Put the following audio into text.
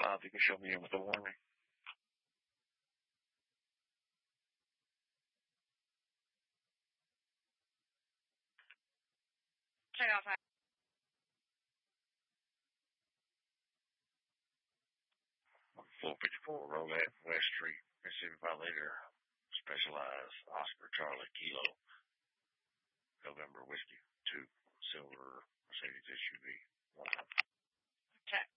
5, you can show me in with the warning. Check out 5. 454 Rolette West Street, Mississippi Violator, Specialized Oscar Charlie Kilo, November Whiskey 2, Silver Mercedes SUV. 1. Check.